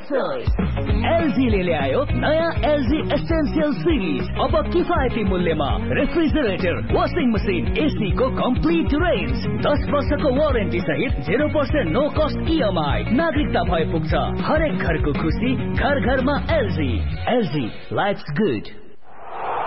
LG ले ल्यायो नयाँ एलजी एसेन्शियल सिरिज। अब किफायती मूल्यमा रेफ्रिजरेटर, वाशिङ मसिन, एसी को कम्प्लिट रेन्ज, 10 वर्षको वारेन्टी सहित 0% नो कस्ट EMI। नागरिकता भए पुग्छ। हरेक घरको खुसी घर घरमा एलजी। LG lives good.